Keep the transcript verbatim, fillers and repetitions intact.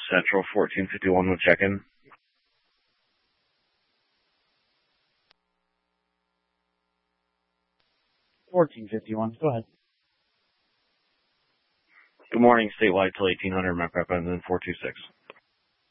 Central, fourteen fifty-one will check in. fourteen fifty-one, go ahead. Good morning, statewide till eighteen hundred, my prep ends in four two six.